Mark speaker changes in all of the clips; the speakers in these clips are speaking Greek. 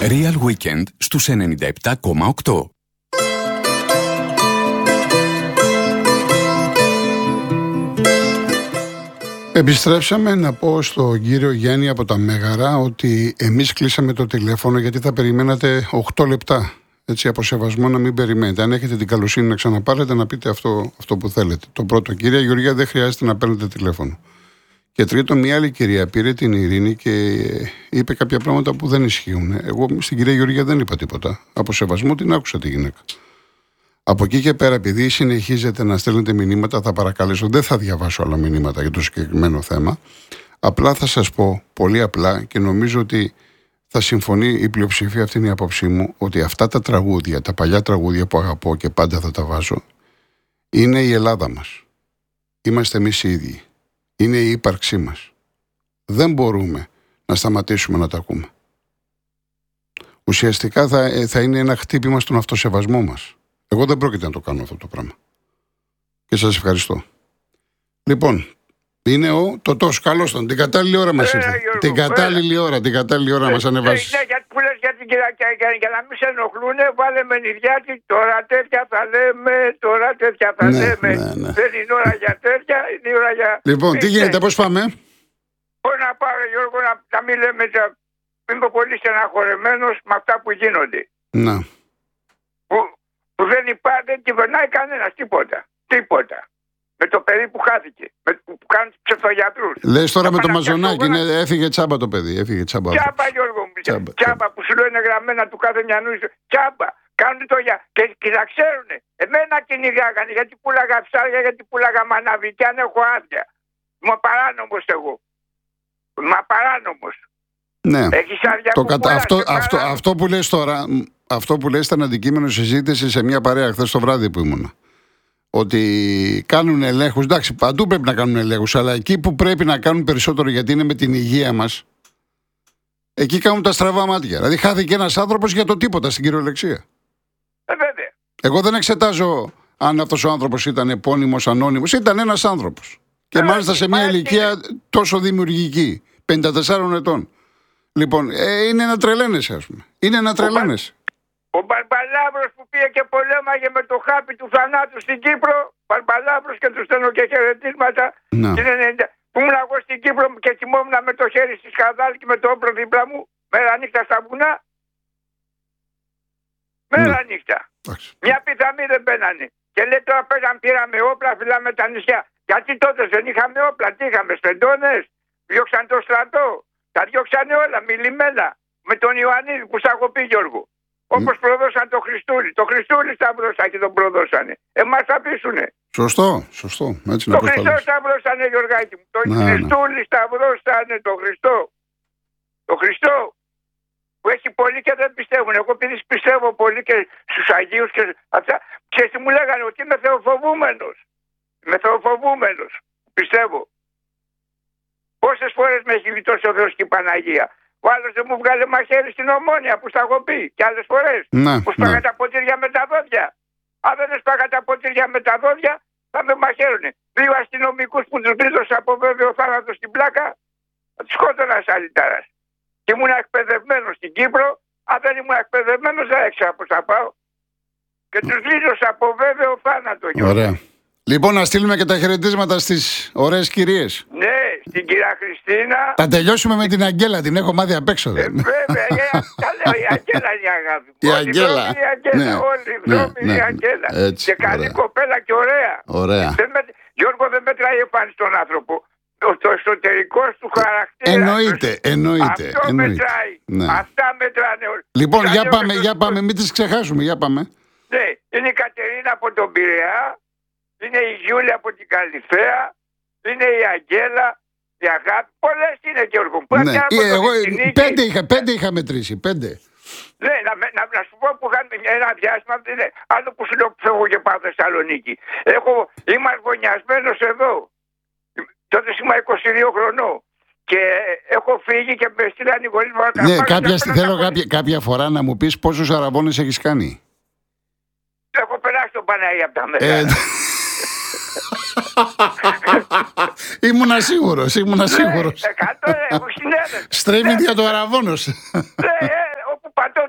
Speaker 1: Real Weekend στους 97,8.
Speaker 2: Επιστρέψαμε. Να πω στον κύριο Γιάννη από τα Μέγαρα ότι εμείς κλείσαμε το τηλέφωνο γιατί θα περιμένατε 8 λεπτά. Έτσι, από σεβασμό να μην περιμένετε. Αν έχετε την καλοσύνη να ξαναπάρετε, να πείτε αυτό που θέλετε. Το πρώτο, κυρία Γεωργία, δεν χρειάζεται να παίρνετε τηλέφωνο. Και τρίτο, μια άλλη κυρία πήρε την Ειρήνη και είπε κάποια πράγματα που δεν ισχύουν. Εγώ στην κυρία Γεωργία δεν είπα τίποτα. Από σεβασμό την άκουσα τη γυναίκα. Από εκεί και πέρα, επειδή συνεχίζετε να στέλνετε μηνύματα, θα παρακαλέσω, δεν θα διαβάσω άλλα μηνύματα για το συγκεκριμένο θέμα. Απλά θα σας πω πολύ απλά και νομίζω ότι θα συμφωνεί η πλειοψηφία, αυτή είναι η άποψή μου, ότι αυτά τα τραγούδια, τα παλιά τραγούδια που αγαπώ και πάντα θα τα βάζω, είναι η Ελλάδα μας. Είμαστε εμείς οι ίδιοι. Είναι η ύπαρξή μας. Δεν μπορούμε να σταματήσουμε να τα ακούμε. Ουσιαστικά θα είναι ένα χτύπημα στον αυτοσεβασμό μας. Εγώ δεν πρόκειται να το κάνω αυτό το πράγμα. Και σας ευχαριστώ. Λοιπόν, είναι το τόσο καλός ήταν. Την κατάλληλη ώρα μας ήρθε. Την κατάλληλη ώρα μας ανεβάσεις.
Speaker 3: Ναι, γιατί που λες για την κυριακιά, για να μην σε ενοχλούνε, βάλε με νηδιάτη, τώρα τέτοια θα λέμε, τώρα τέτοια θα λέμε.
Speaker 2: Ναι.
Speaker 3: Δεν είναι ώρα για τέτοια, είναι η ώρα για...
Speaker 2: Λοιπόν, τι γίνεται, πώς πάμε?
Speaker 3: Πώς να πάω, Γιώργο, να μην λέμε, είμαι πολύ στεναχωρεμένος με αυτά που γίνονται.
Speaker 2: Να.
Speaker 3: Που δεν κυβερνάει κανένας τίποτα. Με το παιδί που χάθηκε, που κάνουν τους ψευτογιατρούς.
Speaker 2: Λες τώρα με το Μαζονάκι, έφυγε τσάμπα το παιδί,
Speaker 3: Τσάμπα, Γιώργο μου, τσάμπα που σου λένε γραμμένα του κάθε μιανού, τσάμπα. Κάνουν το για. Και να ξέρουνε, εμένα κυνηγάγανε γιατί πουλάγα ψάρια, γιατί πουλάγα μαναβί, και αν έχω άδεια. Μα παράνομος εγώ.
Speaker 2: Ναι.
Speaker 3: Έχεις άδεια που
Speaker 2: αυτό που λες τώρα, αυτό που λες ήταν αντικείμενο συζήτηση σε μια παρέα χθες το βράδυ που ήμουνα. Ότι κάνουν ελέγχους, εντάξει, παντού πρέπει να κάνουν ελέγχους, αλλά εκεί που πρέπει να κάνουν περισσότερο γιατί είναι με την υγεία μας, εκεί κάνουν τα στραβά μάτια. Δηλαδή χάθηκε ένας άνθρωπος για το τίποτα στην κυριολεξία.
Speaker 3: Βέβαια.
Speaker 2: Εγώ δεν εξετάζω αν αυτός ο άνθρωπος ήταν επώνυμος, ανώνυμος, ήταν ένας άνθρωπος. Και μάλιστα σε μια ηλικία τόσο δημιουργική, 54 ετών. Λοιπόν, είναι να τρελαίνεσαι, ας πούμε. Είναι να τρελαίνεσαι.
Speaker 3: Ο Μπαρμπαλάβρος που πήγε και πολέμαγε με το χάπι του θανάτου στην Κύπρο, Μπαρμπαλάβρος, και του στέλνω και χαιρετίσματα. Που ήμουν εγώ στην Κύπρο και κοιμόμουν με το χέρι στη σκαδάλη και με το όπλο δίπλα μου, μέρα νύχτα στα βουνά. Μέρα νύχτα. Μια πιθαμή δεν μπαίνανε. Και λέει τώρα πήραμε όπλα, φυλάμε τα νησιά. Γιατί τότε δεν είχαμε όπλα, τι είχαμε, σπεντώνες, διώξαν το στρατό. Τα διώξανε όλα, μιλημένα. Με τον Ιωαννίδη που σ' έχω πει, Γιώργο. Όπως προδώσαν το Χριστούλη. Το Χριστούλη σταυρώσαν και τον προδώσανε. Εμάς θα πείσουνε.
Speaker 2: Σωστό. Έτσι
Speaker 3: το Χριστό σταυρώσανε, Γιωργάκη μου. Το Χριστούλη σταυρώσανε, το Χριστό. Που έχει πολλοί και δεν πιστεύουν. Εγώ επειδή πιστεύω πολύ και στους Αγίους και αυτά. Και μου λέγανε ότι είμαι θεοφοβούμενος. Πιστεύω. Πόσες φορές με έχει γλιτώσει ο Θεός και η Παναγία. Ο άλλος δεν μου βγάλε μαχαίρι στην Ομόνια που στα έχω πει και άλλες φορές. Που σπάγα τα ποτήρια με τα δόντια. Αν δεν σπάγα τα ποτήρια με τα δόντια, θα με μαχαίρουνε. 2 αστυνομικούς που τους βρίζωσα από βέβαιο θάνατο στην πλάκα, θα τους σκότωνα σαν λιτάρας. Και ήμουν εκπαιδευμένος στην Κύπρο. Αν δεν ήμουν εκπαιδευμένος, δεν έξερα πώς θα πάω. Και τους βρίζωσα από βέβαιο θάνατο.
Speaker 2: Ωραία. Λοιπόν, να στείλουμε και τα χαιρετίσματα στις ωραίες κυρίες.
Speaker 3: Ναι, στην κυρία Χριστίνα.
Speaker 2: Θα τελειώσουμε με την Αγγέλα, την έχω μάθει απ' έξω.
Speaker 3: Βέβαια, η Αγγέλα είναι η αγάπη μου.
Speaker 2: Η Αγγέλα.
Speaker 3: Όλοι η Αγγέλα. Και καλή κοπέλα και ωραία. Γιώργο, δεν μετράει η εμφάνιση στον άνθρωπο. Το εσωτερικό του χαρακτήρα.
Speaker 2: Εννοείται.
Speaker 3: Αυτό μετράει. Αυτά μετράνε όλοι.
Speaker 2: Λοιπόν, για πάμε, μην τις ξεχάσουμε, για πάμε.
Speaker 3: Ναι, είναι η Κατερίνα από τον Πειραιά. Είναι η Γιούλια από την Καλυθέα, είναι η Αγγέλα, η Αγάπη. Πολλές είναι, Γιώργο.
Speaker 2: Εγώ 5 είχα μετρήσει. 5.
Speaker 3: Ναι, να σου πω που είχαν ένα διάστημα. Ναι, άλλο που σου λέω που φεύγω και πάω Θεσσαλονίκη. Είμαι αργωνιασμένος εδώ. Τότε είμαι 22 χρονών. Και έχω φύγει και με στείλαν οι γονείς μου.
Speaker 2: Ναι, θέλω κάποια φορά να μου πεις πόσους αραβώνες έχεις κάνει.
Speaker 3: Έχω περάσει τον Παναγί από τα μέσα.
Speaker 2: Ήμουνα σίγουρος.
Speaker 3: 100
Speaker 2: Στρέμει για το αραβώνος.
Speaker 3: Όπου πατώ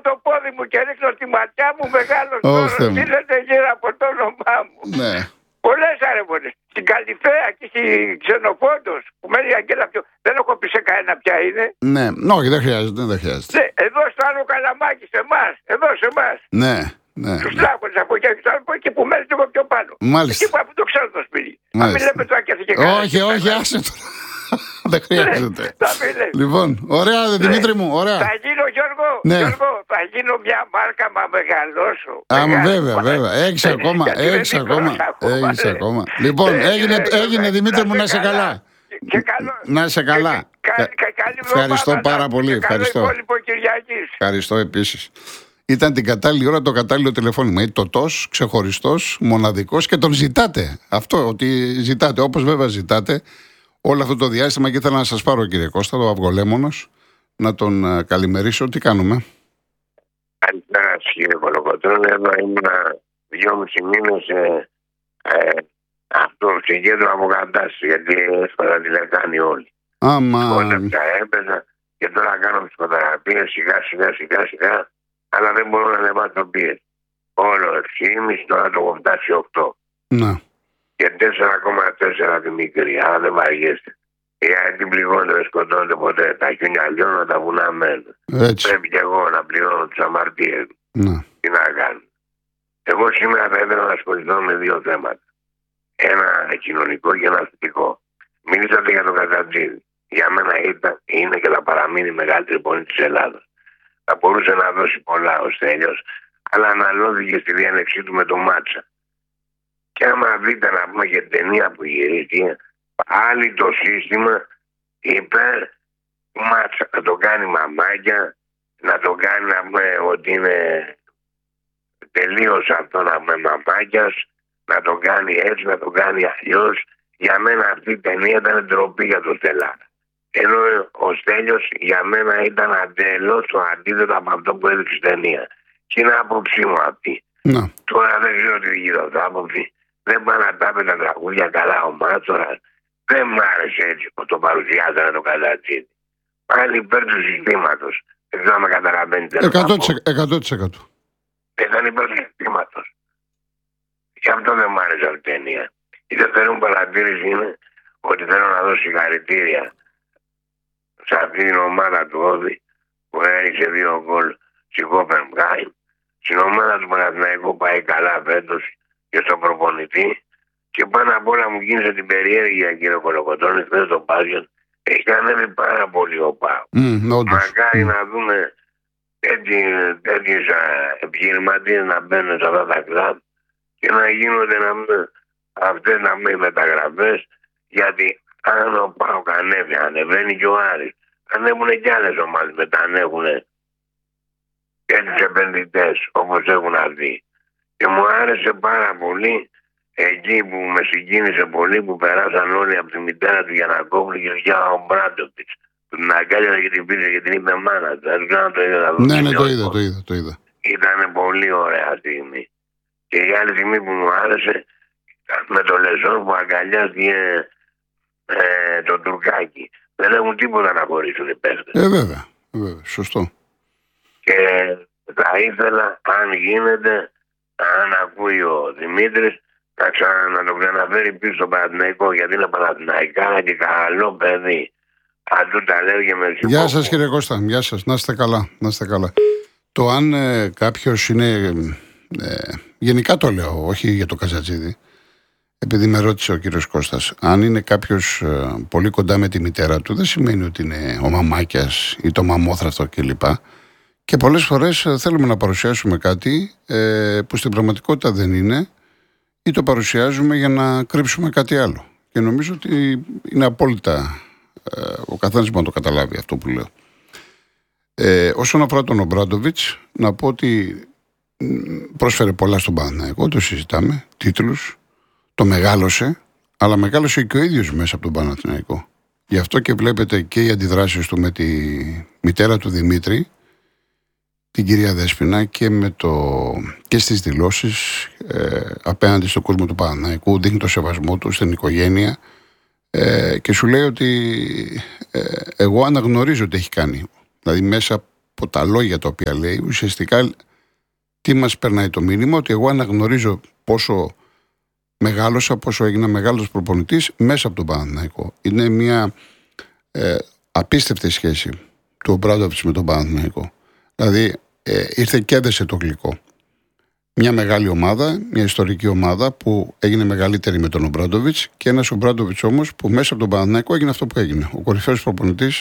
Speaker 3: και ρίχνω τη ματιά μου μεγάλο τώρα. Στείλετε γύρω από το όνομά μου.
Speaker 2: Ναι.
Speaker 3: Πολλές αρεβόνες. Στην Καλυθέα και στη Ξενοφόντος που μένει η Αγγέλα πιο. Δεν έχω πει σε κανένα ποια είναι.
Speaker 2: Ναι, όχι, δεν χρειάζεται.
Speaker 3: Ναι, εδώ στο άλλο Καλαμάκι, σε εμάς. Εδώ σε εμάς.
Speaker 2: Ναι. Ναι.
Speaker 3: Τους Λάκωνες από εκεί που μένει λίγο πιο πάνω.
Speaker 2: Μάλιστα.
Speaker 3: Εκεί που το ξέρω το σπίτι. Αν μην λέμε τώρα και έφυγε κανένα.
Speaker 2: Όχι, άσε το. Δεν χρειάζεται. Λοιπόν, ωραία, Δημήτρη μου, ωραία.
Speaker 3: Θα γίνω, Γιώργο, θα γίνω μια μάρκα μα μεγαλώσω.
Speaker 2: Βέβαια. Έχεις ακόμα. Λοιπόν, έγινε Δημήτρη μου, να είσαι καλά. Να είσαι καλά. Ευχαριστώ πάρα πολύ. Ευχαριστώ επίσης. Ήταν την κατάλληλη ώρα το κατάλληλο τηλεφώνημα. Είναι τοτός, ξεχωριστός, μοναδικός και τον ζητάτε. Αυτό ότι ζητάτε, όπως βέβαια ζητάτε όλο αυτό το διάστημα. Και ήθελα να σας πάρω, κύριε Κώστα, το Αυγολέμονος, να τον καλημερίσω. Τι κάνουμε?
Speaker 4: Καλησπέρα, κύριε Κολοκοτρώνη. Εδώ ήμουν 2,5 μήνες στην κέντρο αποκατάσταση, γιατί έσπασα τη λεκάνη όλοι. Σκότεψα, έπαιζα και τώρα κάνω ψυχοθεραπείες σιγά, αλλά δεν μπορώ να ανεβάσω πίεση. Όλο 6,5, τώρα το έχω φτάσει 8.
Speaker 2: Να.
Speaker 4: Και 4,4 τη μικρή, άρα δεν βαριέστε. Οι αετοί πληγώνται, δεν σκοτώνονται ποτέ. Τα χιόνια λιώνουν, τα βουνά μένουν. Πρέπει και εγώ να πληρώνω τις αμαρτίες μου. Τι να κάνω. Εγώ σήμερα θα ήθελα να ασχοληθώ με 2 θέματα. Ένα κοινωνικό και ένα θετικό. Μιλήσατε για τον Καζατζίδη. Για μένα είναι και θα παραμείνει η μεγαλύτερη πόλη της Ελλάδας. Θα μπορούσε να δώσει πολλά ο Στέλιος, αλλά αναλώθηκε στη διένεξή του με τον Μάτσα. Και άμα δείτε να πούμε και ταινία που γυρίστηκε, πάλι το σύστημα υπέρ του Μάτσα. Να το κάνει μαμάκια, να το κάνει να πούμε ότι είναι τελείως αυτό να πούμε μαμάκιας, να το κάνει έτσι, να το κάνει αλλιώς. Για μένα αυτή η ταινία ήταν ντροπή για τον Στελάρα. Ενώ ο Στέλιος για μένα ήταν αντελώς το αντίθετο από αυτό που έδειξε η ταινία. Και είναι άποψή μου αυτή. Τώρα δεν ξέρω τι γύρω το άποψη. Δεν πάνε να τα τα τραγούδια καλά ο Μάτσορας. Δεν μ' άρεσε έτσι που το παρουσιάζανε το Καζατζίδη. Πάλι υπέρ του συστήματος. Δεν ξέρω αν με καταλαβαίνετε.
Speaker 2: 100%.
Speaker 4: Ήταν υπέρ του συστήματος. Γι' αυτό δεν μ' άρεσε αυτή η ταινία. Η δεύτερη μου παρατήρηση είναι ότι θέλω να δώσω συγχαρητήρια σε αυτή την ομάδα του Όδη που έριξε 2 γκολ στην Κόπενχάγεν. Στην ομάδα του Παναθηναϊκού πάει καλά φέτος και στον προπονητή. Και πάνω απ' όλα μου κίνησε την περιέργεια, κύριε Κολοκοτρώνη, χθες το Πάσιον. Έχει ανέβει πάρα πολύ ο ΠΑΟ. Μακάρι να δούμε τέτοιους επιχειρηματίες να μπαίνουν σε αυτά τα κλαμπ και να γίνονται αυτές να μην μεταγραφές, γιατί αν ο ΠΑΟΚ ανεβαίνει και ο Άρης, ανέβουν και άλλες ομάδες μετά, ανέβουν και τους επενδυτές όπως έχουν αυτοί. Και μου άρεσε πάρα πολύ εκεί που με συγκίνησε πολύ που περάσαν όλοι από τη μητέρα του Γιαννακόπουλου και για ο Μπράντοβιτς. Την αγκάλιασε και την πήρε και την είπε μάνα του.
Speaker 2: Ναι, το είδα.
Speaker 4: Ήταν πολύ ωραία στιγμή. Και η άλλη στιγμή που μου άρεσε με το Λεζόν που αγκαλιάστηκε το Τουρκάκι. Δεν έχουν τίποτα να χωρίσουν οι παίκτες.
Speaker 2: Βέβαια, σωστό.
Speaker 4: Και θα ήθελα, αν γίνεται, αν ακούει ο Δημήτρης, να τον ξαναφέρει πίσω στο Παναθηναϊκό, γιατί είναι Παναθηναϊκά και καλό παιδί. Αντού τα λέω και με συγχωρώ.
Speaker 2: Γεια σας, κύριε Κώστα, γεια σας, να είστε καλά. Το αν κάποιος είναι, γενικά το λέω, όχι για το Καζατζίδη, επειδή με ρώτησε ο κύριος Κώστας, αν είναι κάποιος πολύ κοντά με τη μητέρα του, δεν σημαίνει ότι είναι ο μαμάκιας ή το μαμόθραυτο κλπ. Και πολλές φορές θέλουμε να παρουσιάσουμε κάτι που στην πραγματικότητα δεν είναι, ή το παρουσιάζουμε για να κρύψουμε κάτι άλλο. Και νομίζω ότι είναι απόλυτα ο καθένας μπορεί να το καταλάβει αυτό που λέω. Όσον αφορά τον Ομπράντοβιτς, να πω ότι πρόσφερε πολλά στον Παναθηναϊκό, το συζητάμε, τίτλους, το μεγάλωσε, αλλά μεγάλωσε και ο ίδιος μέσα από τον Παναθηναϊκό. Γι' αυτό και βλέπετε και οι αντιδράσεις του με τη μητέρα του Δημήτρη, την κυρία Δέσποινα, και στις δηλώσεις απέναντι στον κόσμο του Παναθηναϊκού, δείχνει το σεβασμό του στην οικογένεια και σου λέει ότι εγώ αναγνωρίζω τι έχει κάνει. Δηλαδή μέσα από τα λόγια τα οποία λέει, ουσιαστικά τι μας περνάει το μήνυμα? Ότι εγώ αναγνωρίζω πόσο μεγάλωσα, πόσο έγινα μεγάλος προπονητής μέσα από τον Παναθηναϊκό. Είναι μια απίστευτη σχέση του Ομπράντοβιτς με τον Παναθηναϊκό. Δηλαδή ήρθε και έδεσε το γλυκό. Μια μεγάλη ομάδα, μια ιστορική ομάδα που έγινε μεγαλύτερη με τον Ομπράντοβιτς, και ένας Ομπράντοβιτς όμως που μέσα από τον Παναθηναϊκό έγινε αυτό που έγινε. Ο κορυφαίος προπονητής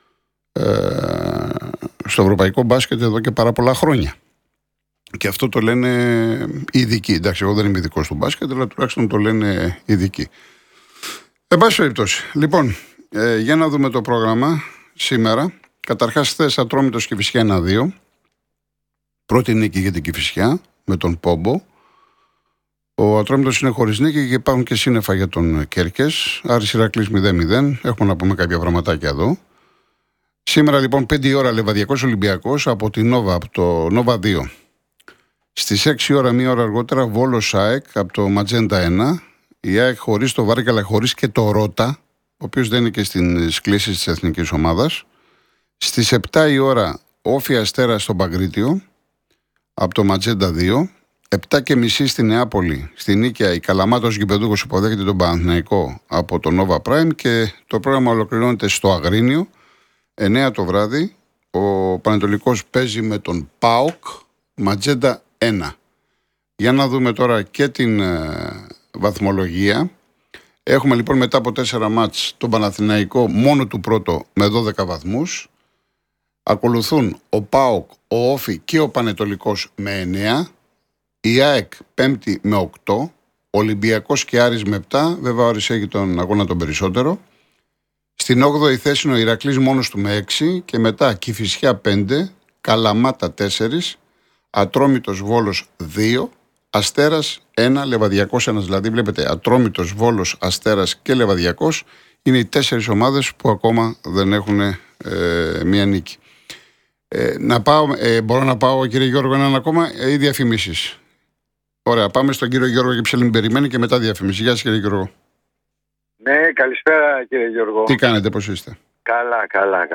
Speaker 2: στο ευρωπαϊκό μπάσκετ εδώ και πάρα πολλά χρόνια. Και αυτό το λένε οι ειδικοί. Εντάξει, εγώ δεν είμαι ειδικός του μπάσκετ, αλλά τουλάχιστον το λένε οι ειδικοί. Εν πάση περιπτώσει, λοιπόν, για να δούμε το πρόγραμμα σήμερα. Καταρχάς, χθες Ατρόμητος Κηφισιά 1-2. Πρώτη νίκη για την Κηφισιά με τον Πόμπο. Ο Ατρόμητος είναι χωρίς νίκη και υπάρχουν και σύννεφα για τον Κέρκες. Άρης Ηρακλής 0-0. Έχουμε να πούμε κάποια πραγματάκια εδώ. Σήμερα λοιπόν 5 η ώρα Λεβαδιακός Ολυμπιακός από τη Νόβα, από το Νόβα 2. Στις 6 η ώρα, μία ώρα αργότερα, Βόλος ΑΕΚ από το Ματζέντα 1. Η ΑΕΚ χωρίς το Βάρκα, αλλά χωρίς και το Ρώτα, ο οποίος δεν είναι και στις κλήσεις της εθνικής ομάδας. Στις 7 η ώρα Όφη Αστέρα στο Παγκρίτιο από το Ματζέντα 2. 7:30 στη Νεάπολη, στη Νίκαια, η Καλαμάτος Γηπεδούχος υποδέχεται τον Παναθηναϊκό από το Nova Prime, και το πρόγραμμα ολοκληρώνεται στο Αγρίνιο. 9 το βράδυ ο Πανετολικός παίζει με τον ΠΑΟΚ, Ματζέντα 1. Για να δούμε τώρα και την βαθμολογία. Έχουμε λοιπόν μετά από 4 μάτς τον Παναθηναϊκό μόνο του πρώτο με 12 βαθμούς. Ακολουθούν ο ΠΑΟΚ, ο Όφη και ο Πανετολικός με 9. Η ΑΕΚ πέμπτη με 8. Ο Ολυμπιακός και Άρης με 7. Βέβαια ο Άρης έχει τον αγώνα τον περισσότερο. Στην 8η θέση είναι ο Ηρακλής μόνος του με 6. Και μετά Κηφισιά 5. Καλαμάτα 4. Ατρόμητος Βόλος 2. Αστέρας 1. Λεβαδιακός 1. Δηλαδή βλέπετε, Ατρόμητος, Βόλος, Αστέρας και Λεβαδιακός είναι οι 4 ομάδες που ακόμα δεν έχουν μία νίκη. Μπορώ να πάω, κύριε Γιώργο, έναν ακόμα ή διαφημίσεις? Ωραία, πάμε στον κύριο Γιώργο Κυψέλη, περιμένει, και μετά διαφημίσεις. Γεια σας, κύριε Γιώργο.
Speaker 5: Ναι, καλησπέρα κύριε Γιώργο.
Speaker 2: Τι κάνετε, πώς είστε?
Speaker 5: Καλά.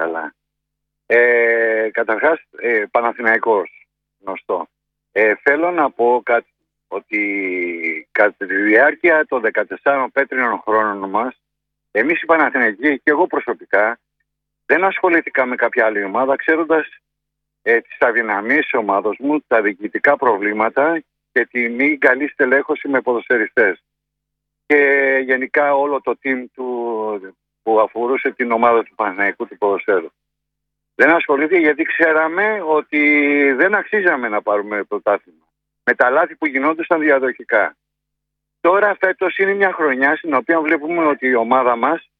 Speaker 5: Καταρχάς, Παναθηναϊκός, γνωστό. Θέλω να πω κάτι, ότι κατά τη διάρκεια των 14 πέτρινων χρόνων μας, εμείς οι Παναθηναϊκοί και εγώ προσωπικά δεν ασχολήθηκα με κάποια άλλη ομάδα, ξέροντας τις αδυναμίες της ομάδας μου, τα διοικητικά προβλήματα και τη μη καλή στελέχωση με ποδοσφαιριστές. Και γενικά όλο το team που αφορούσε την ομάδα του Παναθηναϊκού του ποδοσφαίρου. Δεν ασχολήθηκε γιατί ξέραμε ότι δεν αξίζαμε να πάρουμε πρωτάθλημα. Με τα λάθη που γινόντουσαν διαδοχικά. Τώρα φέτος είναι μια χρονιά στην οποία βλέπουμε ότι η ομάδα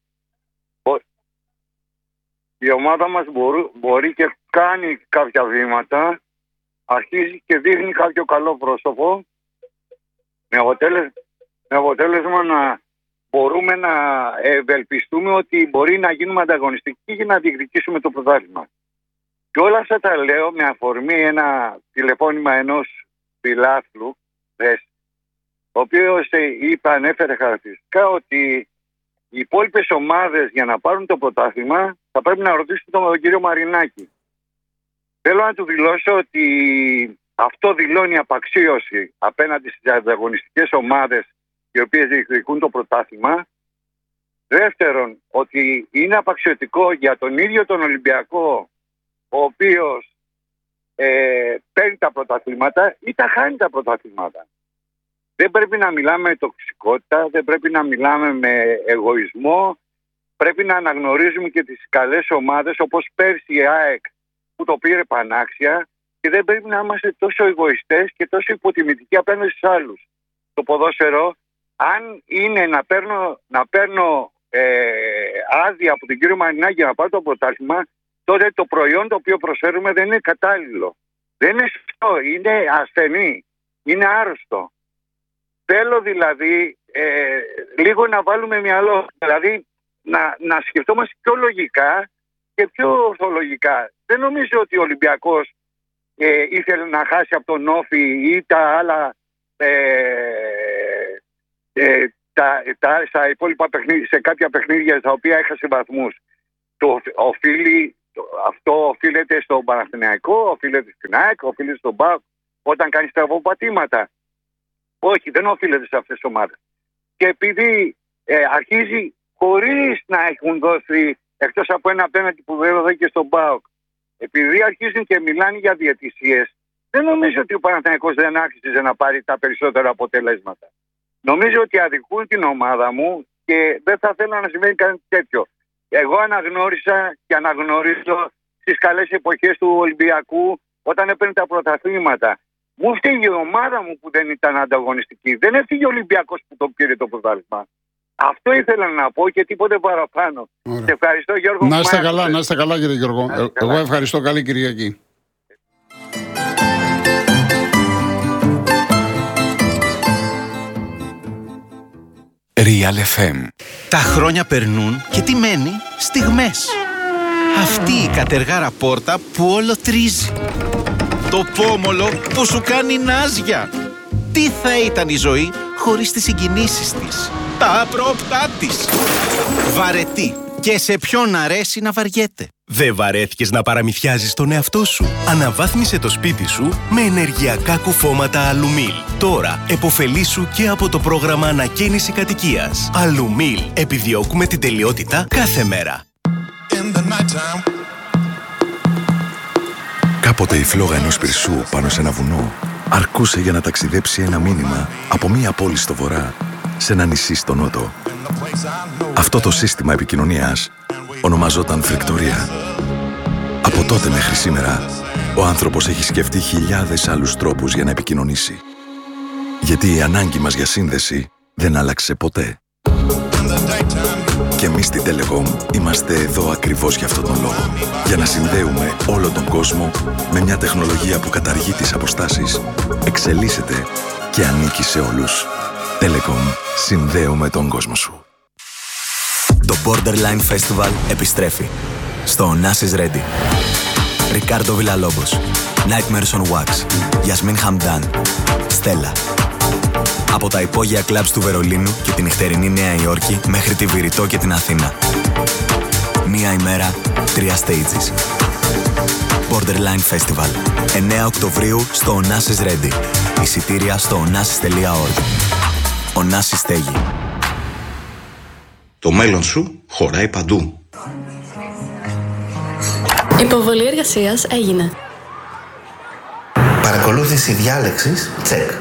Speaker 5: μας μπορεί και κάνει κάποια βήματα, αρχίζει και δείχνει κάποιο καλό πρόσωπο, με αποτέλεσμα να μπορούμε να ευελπιστούμε ότι μπορεί να γίνουμε ανταγωνιστικοί και να διεκδικήσουμε το πρωτάθλημα. Και όλα αυτά τα λέω με αφορμή ένα τηλεφώνημα ενός φιλάθλου, ο οποίος ανέφερε χαρακτηριστικά ότι οι υπόλοιπες ομάδες για να πάρουν το πρωτάθλημα θα πρέπει να ρωτήσουν τον κύριο Μαρινάκη. Θέλω να του δηλώσω ότι αυτό δηλώνει απαξίωση απέναντι στις ανταγωνιστικές ομάδες οι οποίες διεκδικούν το πρωτάθλημα. Δεύτερον, ότι είναι απαξιωτικό για τον ίδιο τον Ολυμπιακό, ο οποίος παίρνει τα πρωταθλήματα ή τα χάνει τα πρωταθλήματα. Δεν πρέπει να μιλάμε με τοξικότητα, δεν πρέπει να μιλάμε με εγωισμό. Πρέπει να αναγνωρίζουμε και τις καλές ομάδες, όπως πέρσι η ΑΕΚ που το πήρε πανάξια, και δεν πρέπει να είμαστε τόσο εγωιστές και τόσο υποτιμητικοί απέναντι στους άλλους. Το ποδόσφαιρο, αν είναι να παίρνω άδεια από τον κύριο Μαρινάκη για να πάρω το πρωτάθλημα, τότε το προϊόν το οποίο προσφέρουμε δεν είναι κατάλληλο. Δεν είναι σωστό, είναι ασθενή, είναι άρρωστο. Θέλω δηλαδή λίγο να βάλουμε μυαλό, δηλαδή να σκεφτόμαστε πιο λογικά και πιο ορθολογικά. Δεν νομίζω ότι ο Ολυμπιακός ήθελε να χάσει από τον Όφη ή τα άλλα στα υπόλοιπα παιχνίδια, σε κάποια παιχνίδια στα οποία έχασε βαθμούς. Αυτό οφείλεται στον Παναθηναϊκό, οφείλεται στην ΑΕΚ, οφείλεται στον ΠΑΟΚ. όταν κάνει στραβοπατήματα. Όχι, δεν οφείλεται σε αυτές τις ομάδες. Και επειδή αρχίζει χωρίς να έχουν δώσει, εκτός από ένα απέναντι που δεν δόθηκε στον ΠΑΟΚ, επειδή αρχίζουν και μιλάνε για διαιτησίες, δεν νομίζω ότι ο Παναθηναϊκός δεν άξιζε να πάρει τα περισσότερα αποτελέσματα. Νομίζω ότι αδικούν την ομάδα μου και δεν θα θέλω να συμβαίνει κάτι τέτοιο. Εγώ αναγνώρισα και αναγνωρίζω στις καλές εποχές του Ολυμπιακού όταν έπαιρνε τα πρωταθλήματα. Μου έφυγε η ομάδα μου που δεν ήταν ανταγωνιστική. Δεν έφυγε ο Ολυμπιακός που το πήρε το πρωτάθλημα. Αυτό ήθελα να πω και τίποτε παραπάνω. Σε ευχαριστώ, Γιώργο.
Speaker 2: Να είστε καλά, να είστε καλά, κύριε Γιώργο. Εγώ ευχαριστώ. Καλή Κυριακή.
Speaker 1: Real FM.
Speaker 6: Τα χρόνια περνούν και τι μένει? Στιγμές. Αυτή η κατεργάρα πόρτα που όλο τρίζει. Το πόμολο που σου κάνει νάζια. Τι θα ήταν η ζωή χωρίς τις συγκινήσεις της, τα απρόπτά της. Βαρετή. Και σε ποιον αρέσει να βαριέται.
Speaker 7: Δεν βαρέθηκες να παραμυθιάζεις τον εαυτό σου? Αναβάθμισε το σπίτι σου με ενεργειακά κουφώματα Αλουμίλ. Τώρα επωφελήσου και από το πρόγραμμα ανακαίνιση κατοικίας. Αλουμίλ. Επιδιώκουμε την τελειότητα κάθε μέρα.
Speaker 8: Κάποτε η φλόγα ενός πυρσού πάνω σε ένα βουνό αρκούσε για να ταξιδέψει ένα μήνυμα από μία πόλη στο βορρά σε ένα νησί στο νότο. Αυτό το σύστημα επικοινωνίας ονομαζόταν φρικτορία. Από τότε μέχρι σήμερα, ο άνθρωπος έχει σκεφτεί χιλιάδες άλλους τρόπους για να επικοινωνήσει. Γιατί η ανάγκη μας για σύνδεση δεν άλλαξε ποτέ. Και εμείς στην Telecom είμαστε εδώ ακριβώς για αυτόν τον λόγο. Για να συνδέουμε όλο τον κόσμο με μια τεχνολογία που καταργεί τις αποστάσεις, εξελίσσεται και ανήκει σε όλους. Telecom, συνδέουμε τον κόσμο σου.
Speaker 9: Το Borderline Festival επιστρέφει στο Onassis Ready. Ρικάρντο Βιλαλόμπος, Nightmares on Wax, Γιασμίν Χαμντάν, Στέλλα. Από τα υπόγεια κλαμπς του Βερολίνου και την νυχτερινή Νέα Υόρκη μέχρι τη Βηρητό και την Αθήνα. Μία ημέρα, 3 stages. Borderline Festival. 9 Οκτωβρίου στο Onassis Ready. Εισιτήρια στο onassis.org. Onassis στέγη.
Speaker 10: Το μέλλον σου χωράει παντού.
Speaker 11: Υποβολή εργασίας έγινε.
Speaker 12: Παρακολούθηση διάλεξης, τσεκ.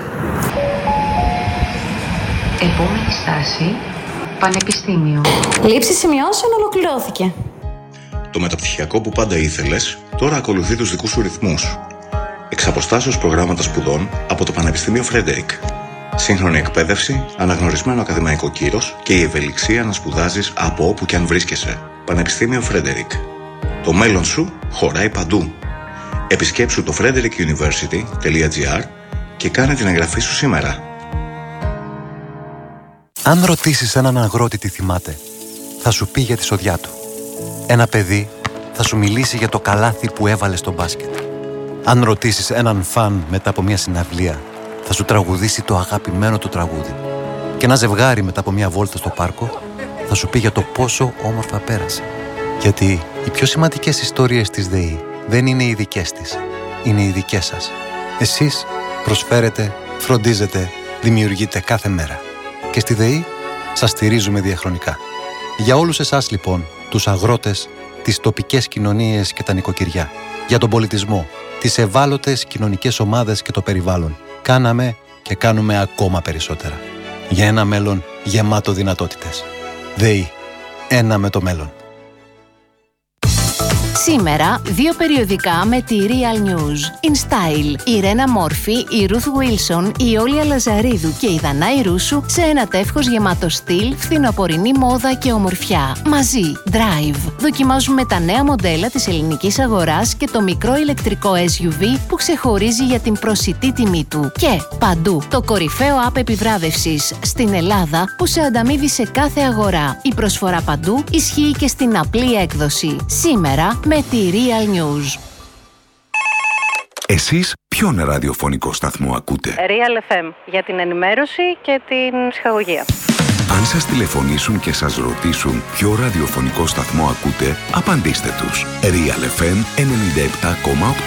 Speaker 13: Επόμενη στάση, Πανεπιστήμιο.
Speaker 11: Λήψη σημειώσεων ολοκληρώθηκε.
Speaker 10: Το μεταπτυχιακό που πάντα ήθελες, τώρα ακολουθεί τους δικούς σου ρυθμούς. Εξ αποστάσεως προγράμματα σπουδών από το Πανεπιστήμιο Φρέντερικ. Σύγχρονη εκπαίδευση, αναγνωρισμένο ακαδημαϊκό κύρος και η ευελιξία να σπουδάζεις από όπου και αν βρίσκεσαι. Πανεπιστήμιο Φρέντερικ. Το μέλλον σου χωράει παντού. Επισκέψου το frederickuniversity.gr και κάνε την εγγραφή σου σήμερα.
Speaker 14: Αν ρωτήσεις έναν αγρότη τι θυμάται, θα σου πει για τη σοδιά του. Ένα παιδί θα σου μιλήσει για το καλάθι που έβαλε στο μπάσκετ. Αν ρωτήσεις έναν φαν μετά από μια συναυλία, θα σου τραγουδήσει το αγαπημένο του τραγούδι. Και ένα ζευγάρι μετά από μια βόλτα στο πάρκο θα σου πει για το πόσο όμορφα πέρασε. Γιατί οι πιο σημαντικές ιστορίες της ΔΕΗ δεν είναι οι δικές της, είναι οι δικές σας. Εσείς προσφέρετε, φροντίζετε, δημιουργείτε κάθε μέρα. Και στη ΔΕΗ σας στηρίζουμε διαχρονικά. Για όλους εσάς λοιπόν, τους αγρότες, τις τοπικές κοινωνίες και τα νοικοκυριά, για τον πολιτισμό, τις ευάλωτες κοινωνικές ομάδες και το περιβάλλον, κάναμε και κάνουμε ακόμα περισσότερα. Για ένα μέλλον γεμάτο δυνατότητες. ΔΕΗ. Ένα με το μέλλον.
Speaker 15: Σήμερα, 2 περιοδικά με τη Real News. In Style, η Ρένα Μόρφη, η Ruth Wilson, η Όλια Λαζαρίδου και η Δανάη Ρούσου σε ένα τεύχος γεμάτο στυλ, φθινοπορεινή μόδα και ομορφιά. Μαζί, Drive. Δοκιμάζουμε τα νέα μοντέλα της ελληνικής αγοράς και το μικρό ηλεκτρικό SUV που ξεχωρίζει για την προσιτή τιμή του. Και παντού, το κορυφαίο app επιβράβευσης στην Ελλάδα που σε ανταμείβει σε κάθε αγορά. Η προσφορά παντού ισχύει και στην απλή έκδοση. Σήμερα, με τη Real News.
Speaker 1: Εσείς ποιον ραδιοφωνικό σταθμό ακούτε?
Speaker 16: Real FM, για την ενημέρωση και την ψυχαγωγία.
Speaker 1: Αν σας τηλεφωνήσουν και σας ρωτήσουν ποιο ραδιοφωνικό σταθμό ακούτε, απαντήστε τους. Real FM 97,8.